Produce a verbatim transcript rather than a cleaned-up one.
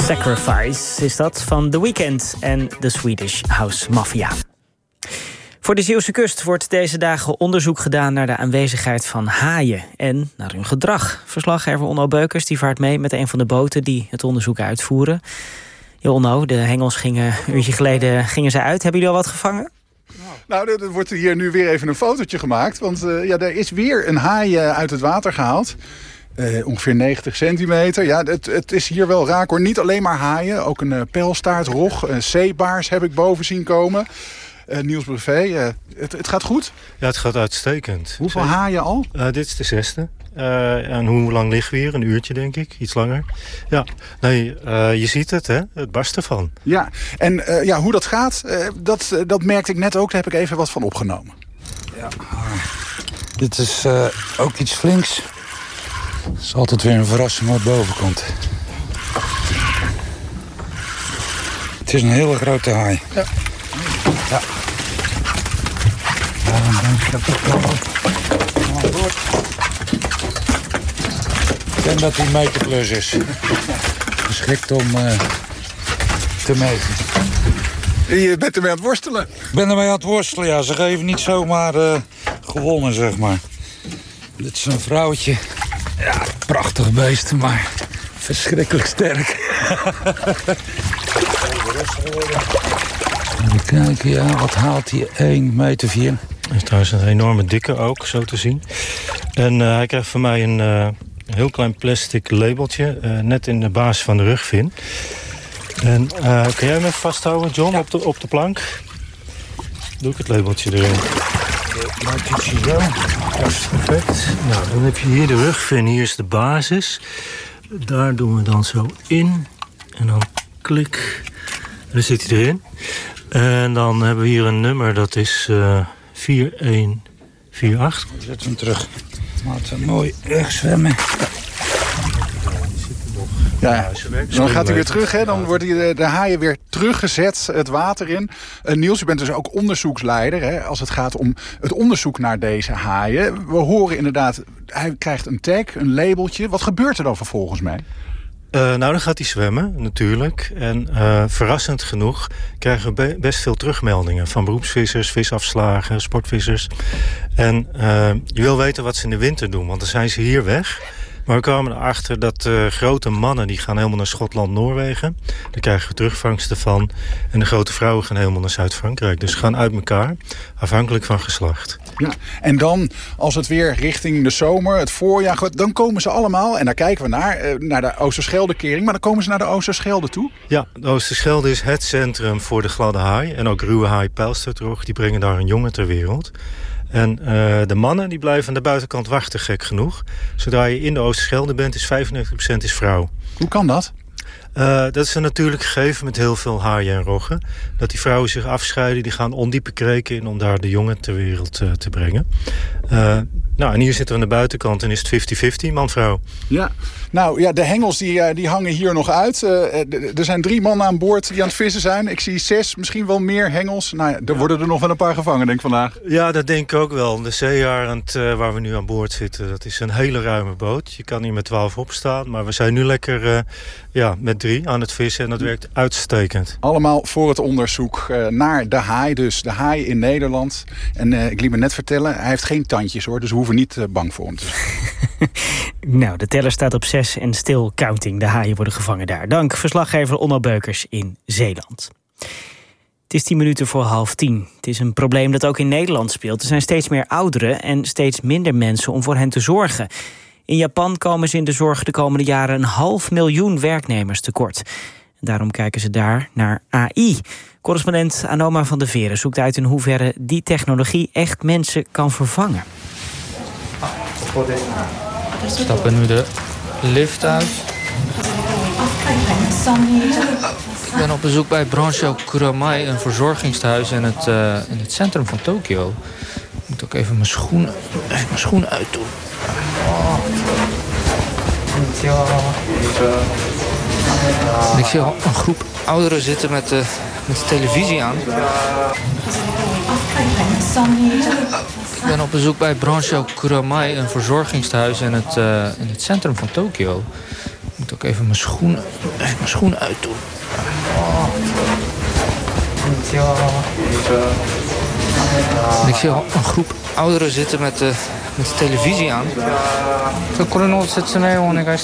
Sacrifice is dat van The Weeknd en de Swedish House Mafia. Voor de Zeeuwse kust wordt deze dagen onderzoek gedaan naar de aanwezigheid van haaien en naar hun gedrag. Verslaggever Onno Beukers die vaart mee met een van de boten die het onderzoek uitvoeren. Ja, Onno, de hengels gingen een uurtje geleden gingen ze uit. Hebben jullie al wat gevangen? Nou, er wordt hier nu weer even een fotootje gemaakt. Want uh, ja, er is weer een haai uh, uit het water gehaald. Uh, ongeveer negentig centimeter. Ja, het, het is hier wel raak hoor. Niet alleen maar haaien. Ook een uh, pijlstaartrog. Een zeebaars heb ik boven zien komen. Uh, Niels Brevet, uh, het, het gaat goed? Ja, het gaat uitstekend. Hoeveel Zeker. haaien al? Uh, dit is de zesde. Uh, en hoe lang liggen we hier? Een uurtje, denk ik. Iets langer. Ja, nee, uh, je ziet het, hè? Het barst ervan. Ja, en uh, ja, hoe dat gaat, uh, dat, uh, dat merkte ik net ook. Daar heb ik even wat van opgenomen. Ja. Dit is uh, ook iets flinks. Het is altijd weer een verrassing wat boven komt. Het is een hele grote haai. Ja. Ja. Daarom denk ik dat het wel op. Ik denk dat hij meter plus is. Geschikt om uh, te meten. Je bent ermee aan het worstelen? Ik ben ermee aan het worstelen, ja. Ze geven niet zomaar uh, gewonnen, zeg maar. Dit is een vrouwtje. Ja, prachtig beest, maar verschrikkelijk sterk. Even kijken, ja, wat haalt hij? één meter vier. Dat is trouwens een enorme dikke ook, zo te zien. En uh, hij krijgt van mij een uh, heel klein plastic labeltje, uh, net in de basis van de rugvin. En uh, kun jij hem even vasthouden, John, ja. op, de, op de plank? Doe ik het labeltje erin. Maak je zo. Dat is perfect. Nou, dan heb je hier de rugvin, hier is de basis. Daar doen we dan zo in. En dan klik. En dan zit hij erin. En dan hebben we hier een nummer, dat is uh, vier een vier acht. Zet hem terug. Laat hem mooi wegzwemmen. Ja, dan gaat hij weer terug, hè? Dan worden de, de haaien weer teruggezet het water in. Uh, Niels, u bent dus ook onderzoeksleider, hè, als het gaat om het onderzoek naar deze haaien. We horen inderdaad, hij krijgt een tag, een labeltje. Wat gebeurt er dan vervolgens mee? Uh, nou, dan gaat hij zwemmen, natuurlijk. En uh, verrassend genoeg krijgen we be- best veel terugmeldingen van beroepsvissers, visafslagen, sportvissers. En uh, je wil weten wat ze in de winter doen, want dan zijn ze hier weg. Maar we kwamen erachter dat uh, grote mannen die gaan helemaal naar Schotland, Noorwegen. Daar krijgen we terugvangsten van. En de grote vrouwen gaan helemaal naar Zuid-Frankrijk. Dus ze gaan uit elkaar, afhankelijk van geslacht. Ja, en dan, als het weer richting de zomer, het voorjaar gaat, dan komen ze allemaal, en daar kijken we naar, uh, naar de Oosterscheldekering, maar dan komen ze naar de Oosterschelde toe? Ja, de Oosterschelde is het centrum voor de gladde haai. En ook ruwe haai, pijlstaartrog, die brengen daar een jongen ter wereld. En uh, de mannen die blijven aan de buitenkant wachten, gek genoeg. Zodra je in de Oosterschelde bent, is vijfennegentig procent is vrouw. Hoe kan dat? Uh, dat is een natuurlijk gegeven met heel veel haaien en roggen. Dat die vrouwen zich afscheiden, die gaan ondiepe kreken in om daar de jongen ter wereld uh, te brengen. Uh, nou, en hier zitten we aan de buitenkant en is het vijftig vijftig, man-vrouw. Ja, nou ja, de hengels die, die hangen hier nog uit. Uh, er zijn drie mannen aan boord die aan het vissen zijn. Ik zie zes, misschien wel meer hengels. Nou ja, er ja. worden er nog wel een paar gevangen, denk ik, vandaag. Ja, dat denk ik ook wel. De Zeearend, uh, waar we nu aan boord zitten, dat is een hele ruime boot. Je kan hier met twaalf opstaan, maar we zijn nu lekker uh, ja, met drie aan het vissen en dat werkt uitstekend. Allemaal voor het onderzoek uh, naar de haai, dus de haai in Nederland. En uh, ik liet me net vertellen, hij heeft geen tandjes hoor, dus we hoeven niet uh, bang voor hem te zijn. Nou, de teller staat op zes en still counting. De haaien worden gevangen daar. Dank verslaggever Onno Beukers in Zeeland. Het is tien minuten voor half tien. Het is een probleem dat ook in Nederland speelt. Er zijn steeds meer ouderen en steeds minder mensen om voor hen te zorgen. In Japan komen ze in de zorg de komende jaren een half miljoen werknemers tekort. Daarom kijken ze daar naar A I. Correspondent Anoma van der Veren zoekt uit in hoeverre die technologie echt mensen kan vervangen. We stappen nu de lift uit. Ik ben op bezoek bij Brancho Kuramai, een verzorgingstehuis in het, uh, in het centrum van Tokio. Ik moet ook even mijn schoenen, even mijn schoenen uitdoen. En ik zie al een groep ouderen zitten met de, met de televisie aan. Ik ben op bezoek bij Brancho Kuramai, een verzorgingstehuis in het, uh, in het centrum van Tokio. Ik moet ook even mijn schoenen, even mijn schoenen uitdoen. En ik zie al een groep ouderen zitten met de, met de televisie aan.